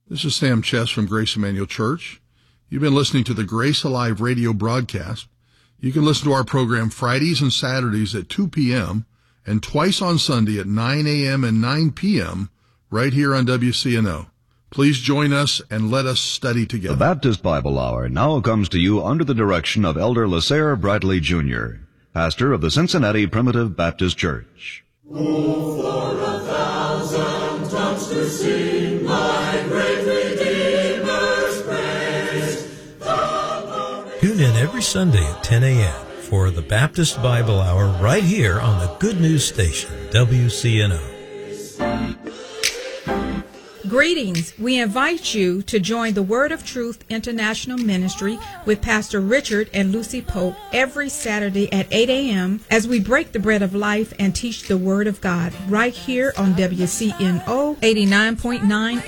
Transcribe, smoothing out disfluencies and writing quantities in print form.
This is Sam Chess from Grace Emmanuel Church. You've been listening to the Grace Alive radio broadcast. You can listen to our program Fridays and Saturdays at 2 p.m. and twice on Sunday at 9 a.m. and 9 p.m. right here on WCNO. Please join us and let us study together. The Baptist Bible Hour now comes to you under the direction of Elder LaSair Bradley Jr., pastor of the Cincinnati Primitive Baptist Church. Oh, for 1,000 tongues to sing my great Redeemer's praise. Tune in every Sunday at 10 a.m. for the Baptist Bible Hour right here on the Good News Station, WCNO. Greetings. We invite you to join the Word of Truth International Ministry with Pastor Richard and Lucy Pope every Saturday at 8 a.m. as we break the bread of life and teach the Word of God right here on WCNO 89.9